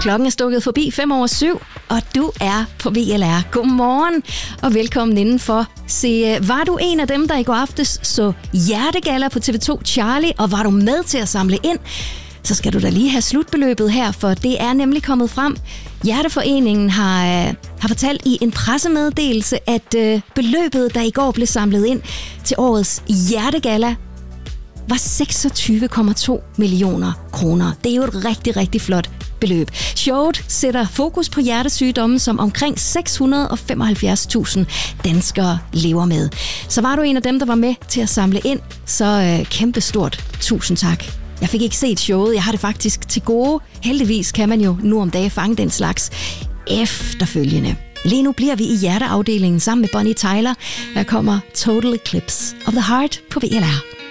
Klokken er stukket forbi 7:05, og du er på VLR. Godmorgen og velkommen indenfor. Se, var du en af dem, der i går aftes så Hjertegalla på TV2 Charlie, og var du med til at samle ind, så skal du da lige have slutbeløbet her, for det er nemlig kommet frem. Hjerteforeningen har fortalt i en pressemeddelelse, at beløbet, der i går blev samlet ind til årets Hjertegalla, var 26,2 millioner kroner. Det er jo et rigtig, rigtig flot beløb. Showet sætter fokus på hjertesygdomme, som omkring 675.000 danskere lever med. Så var du en af dem, der var med til at samle ind, så kæmpestort tusind tak. Jeg fik ikke set showet, jeg har det faktisk til gode. Heldigvis kan man jo nu om dagen fange den slags efterfølgende. Lige nu bliver vi i hjerteafdelingen sammen med Bonnie Tyler. Der kommer Total Eclipse of the Heart på VLR.